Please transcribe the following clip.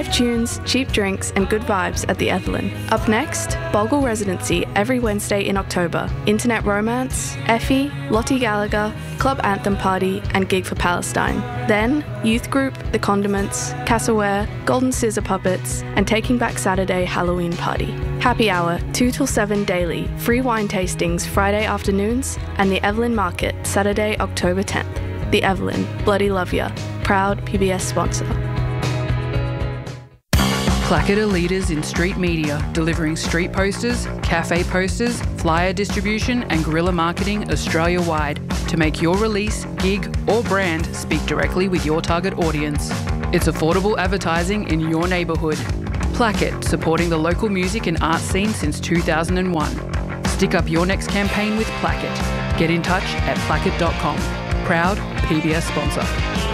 Live tunes, cheap drinks and good vibes at the Evelyn. Up next, Bogle Residency every Wednesday in October. Internet Romance, Effie, Lottie Gallagher, Club Anthem Party and Gig for Palestine. Then, Youth Group, The Condiments, Cassaware, Golden Scissor Puppets and Taking Back Saturday Halloween Party. Happy Hour, 2 till 7 daily. Free wine tastings Friday afternoons and the Evelyn Market Saturday, October 10th. The Evelyn, Bloody Love Ya. Proud PBS sponsor. Placket are leaders in street media, delivering street posters, cafe posters, flyer distribution and guerrilla marketing Australia-wide to make your release, gig or brand speak directly with your target audience. It's affordable advertising in your neighbourhood. Placket, supporting the local music and art scene since 2001. Stick up your next campaign with Placket. Get in touch at placket.com. Proud PBS sponsor.